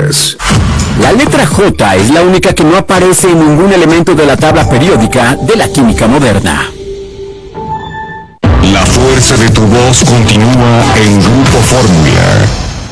Fórmulas. La letra J es la única que no aparece en ningún elemento de la tabla periódica de la química moderna. La fuerza de tu voz continúa en Grupo Fórmula.